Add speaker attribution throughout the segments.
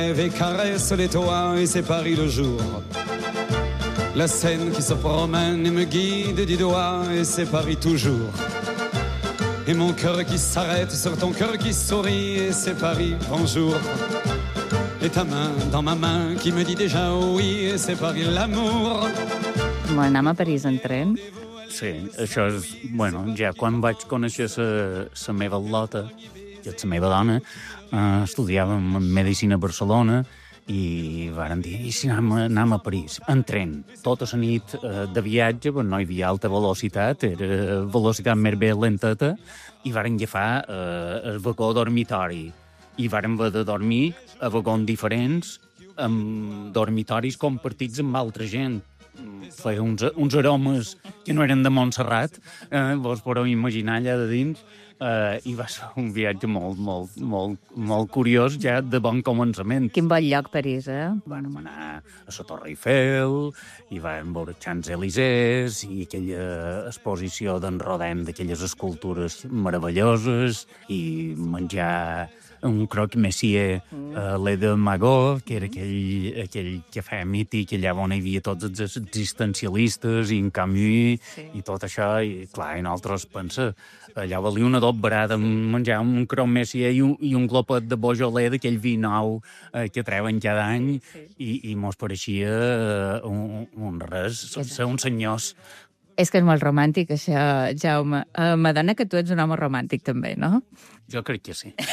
Speaker 1: Et caresse les toits et c'est Paris le jour. La Seine qui se promène et me guide du doigt et c'est Paris toujours. Et mon cœur qui s'arrête sur ton cœur qui sourit et c'est Paris, bonjour. Et ta main dans ma main qui me dit déjà oui et c'est Paris l'amour.
Speaker 2: Bueno, anem a París en tren.
Speaker 3: Sí, això és... Bueno, ja quan vaig conèixer la meva lota, la meva dona, estudiàvem Medicina a Barcelona i varen dir, i si anem a París? En tren, tota la nit de viatge, però no hi havia alta velocitat, era velocitat més bé lenteta, i varen agafar el vagó dormitori. I varen haver de dormir a vagons diferents, amb dormitoris compartits amb altra gent. Feia uns aromes que no eren de Montserrat, vos podeu imaginar allà de dins, i va ser un viatge molt curiós, ja de bon començament.
Speaker 2: Quin bon lloc, París,
Speaker 3: Vam anar a la Torre Eiffel, i vam veure Champs-Élysées, i aquella exposició d'en Rodin, d'aquelles escultures meravelloses, i menjar un croque monsieur a l'E de Magot, que era aquell cafè mític allà on hi havia tots els existencialistes i en Camus i tot això, i clar, i nosaltres pensa, allà valia una barada menjar un croque monsieur i un glopet de Beaujolais d'aquell vi nou que treuen cada any, i mos pareixia un res, ser uns senyors.
Speaker 2: És que és molt romàntic, això, Jaume. M'adona que tu ets un home romàntic, també, no?
Speaker 3: Jo crec que sí.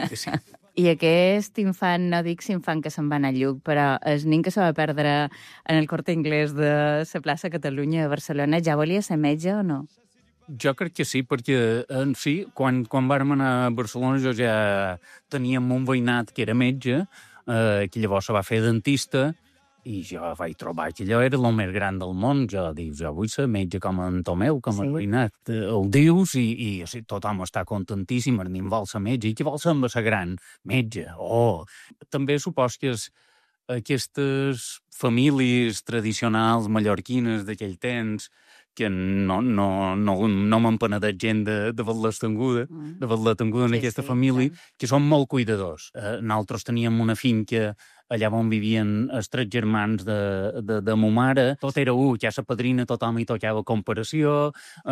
Speaker 2: I aquest infant, no dic infant que se'n va anar a Lluc, però el nen que se va perdre en el Corte Inglés de la plaça Catalunya a Barcelona, ja volia ser metge o no?
Speaker 3: Jo crec que sí, perquè en si, quan vàrem anar a Barcelona, jo ja teníem un veïnat que era metge, que llavors se va fer dentista, i jo vaig trobar que allò era el més gran del món. Jo dius, jo vull ser metge com en Tomeu, com el veïnat. El dius i tothom està contentíssim, el nen vol ser metge, i qui vol ser amb ser gran? Metge. També supos que aquestes famílies tradicionals mallorquines d'aquell temps, que no me'n penedeix gent de Val·lestenguda, en aquesta família, que són molt cuidadors. Nosaltres teníem una finca allà on vivien els 3 germans de mo mare, tot era ja la padrina, tothom hi tocava comparació,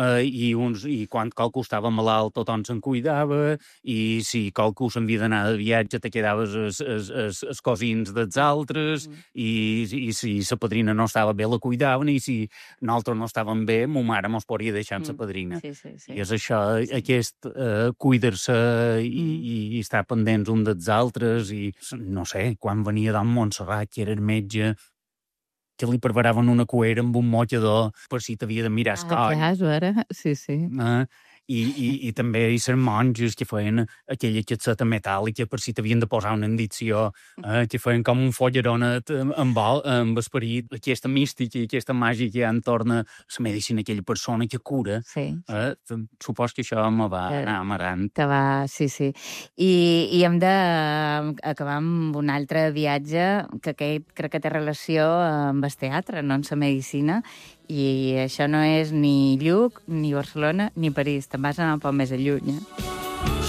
Speaker 3: i quan qualcú estava malalt tothom se'n cuidava, i si qualcú s'havia d'anar de viatge te quedaves els cosins dels altres, i si la padrina no estava bé la cuidaven, i si nosaltres no estàvem bé, mo mare mos podria deixar amb la padrina. I és això, aquest cuidar-se i estar pendents un dels altres, i no sé, quan venia d'en Montserrat, que era el metge, que li preparaven una cuera amb un motllador per si t'havia de mirar el coll.
Speaker 2: Ara, sí.
Speaker 3: I també hi les monges que feien aquella xatseta metàl·lica per si t'havien de posar una indició, que feien com un follaronet amb esperit, aquesta mística i aquesta màgia que hi ha entorn a la medicina, aquella persona que cura. Supos que això me va anar amarant.
Speaker 2: Sí. I hem d'acabar amb un altre viatge que crec que té relació amb el teatre, no amb la medicina, i això no és ni Lluc, ni Barcelona, ni París. Te'n vas anar un poc més lluny,